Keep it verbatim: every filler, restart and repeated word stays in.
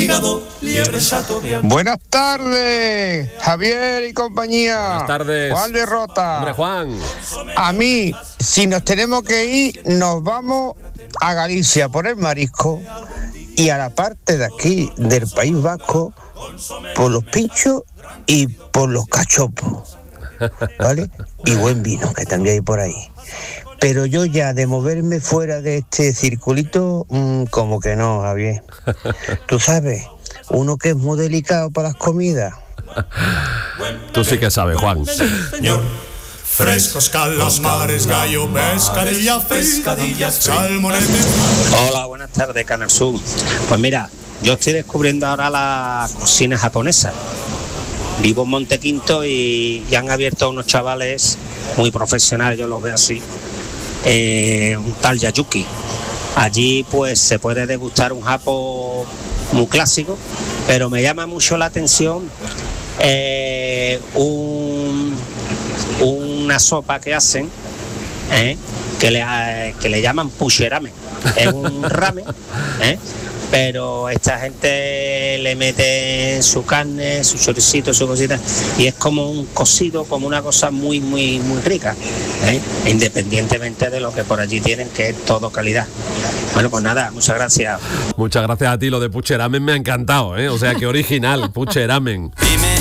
hígado, liebre chateaubriand. Buenas tardes, Javier y compañía. Buenas tardes. Juan de Rota. Hombre, Juan. A mí, si nos tenemos que ir, nos vamos a Galicia por el marisco y a la parte de aquí del País Vasco por los pinchos y por los cachopos, ¿vale? Y buen vino, que también hay por ahí. Pero yo ya de moverme fuera de este circulito, mmm, como que no, Javier. Tú sabes, uno que es muy delicado para las comidas. Tú sí que sabes, Juan. Señor. Frescos calamares, gallo, pescadilla, pescadillas, salmones. Hola, buenas tardes, Canal Sur. Pues mira, yo estoy descubriendo ahora la cocina japonesa. Vivo en Montequinto y, y han abierto unos chavales muy profesionales, yo los veo así, eh, un tal Yayuki. Allí pues se puede degustar un japo muy clásico, pero me llama mucho la atención eh, un, una sopa que hacen, eh, que, le, que le llaman pusheramen. Es un ramen, ¿eh? Pero esta gente le mete su carne, su choricito, su cosita, y es como un cocido, como una cosa muy, muy, muy rica, ¿eh? Independientemente de lo que por allí tienen, que es todo calidad. Bueno, pues nada, muchas gracias. Muchas gracias a ti, lo de pucheramen me ha encantado, ¿eh? O sea, qué original, pucheramen. Dime